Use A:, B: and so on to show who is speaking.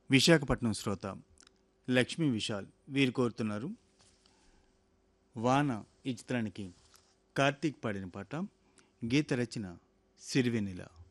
A: విశాఖపట్నం శ్రోత లక్ష్మీ విశాల్ వీరు కోరుతున్నారు వాన ఈ చిత్రానికి కార్తీక్ పాడిన పాట, గీత రచన సిరివెన్నెల.